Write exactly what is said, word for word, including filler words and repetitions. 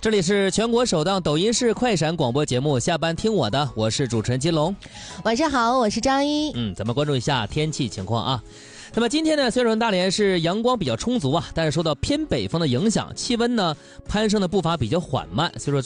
这里是全国首档抖音式快闪广播节目，下班听我的，我是主持人金龙。 晚上好，我是张一。 嗯，咱们关注一下天气情况啊。那么今天呢，虽然大连是阳光比较充足啊，但是受到偏北风的影响，气温呢攀升的步伐比较缓慢，所以说